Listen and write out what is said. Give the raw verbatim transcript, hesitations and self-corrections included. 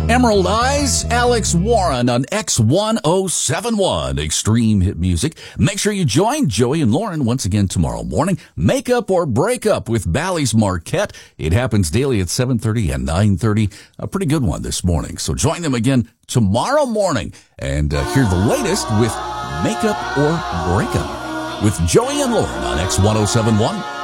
Emerald Eyes, Alex Warren on X one oh seven one, Extreme Hit Music. Make sure you join Joey and Lauren once again tomorrow morning. Make up or break up with Bally's Marquette. It happens daily at seven thirty and nine thirty. A pretty good one this morning. So join them again tomorrow morning and uh, hear the latest with Make Up or Break Up with Joey and Lauren on X one oh seven one.